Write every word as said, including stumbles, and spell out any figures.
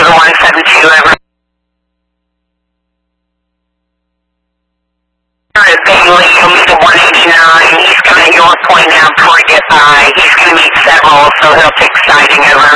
to the one seven two, over. Is Bailey, he'll meet the one eighty-nine. He's coming to North Point now before I get by. He's going to meet several, so he'll take siding over.